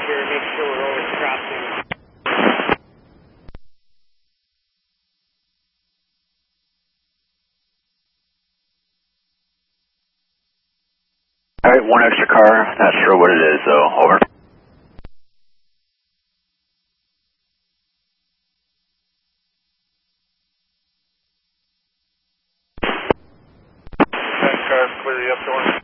here and make sure we're always crossing. Alright, one extra car, not sure what it is though, over. That car's clearly up to one.